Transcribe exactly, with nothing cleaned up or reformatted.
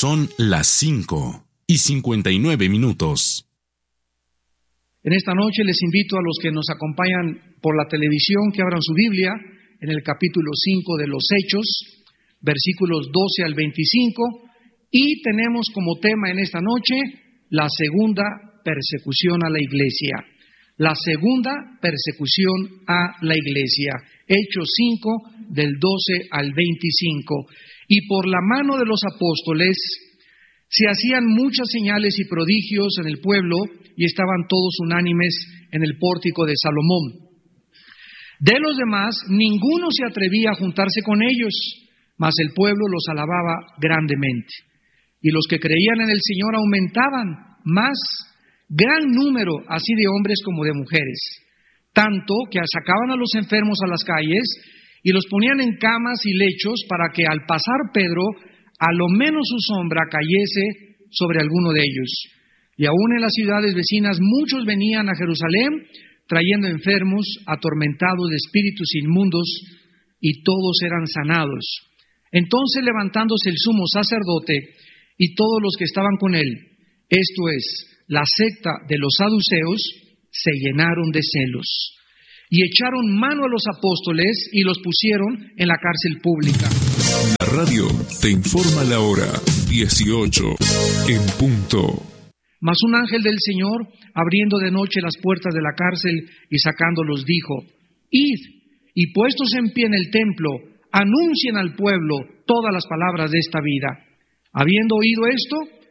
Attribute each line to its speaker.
Speaker 1: Son las cinco y cincuenta y nueve minutos.
Speaker 2: En esta noche les invito a los que nos acompañan por la televisión que abran su Biblia en el capítulo cinco de los Hechos, versículos doce al veinticinco, y tenemos como tema en esta noche la segunda persecución a la iglesia. La segunda persecución a la iglesia. Hechos cinco, del doce al veinticinco. Y por la mano de los apóstoles se hacían muchas señales y prodigios en el pueblo, y estaban todos unánimes en el pórtico de Salomón. De los demás, ninguno se atrevía a juntarse con ellos, mas el pueblo los alababa grandemente. Y los que creían en el Señor aumentaban más, gran número, así de hombres como de mujeres, tanto que sacaban a los enfermos a las calles y los ponían en camas y lechos para que al pasar Pedro, a lo menos su sombra cayese sobre alguno de ellos. Y aún en las ciudades vecinas muchos venían a Jerusalén trayendo enfermos, atormentados de espíritus inmundos, y todos eran sanados. Entonces, levantándose el sumo sacerdote y todos los que estaban con él, esto es, la secta de los saduceos, se llenaron de celos y echaron mano a los apóstoles y los pusieron en la cárcel pública.
Speaker 1: La radio te informa la hora dieciocho en punto.
Speaker 2: Mas un ángel del Señor, abriendo de noche las puertas de la cárcel y sacándolos, dijo: Id, y puestos en pie en el templo, anuncien al pueblo todas las palabras de esta vida. Habiendo oído esto,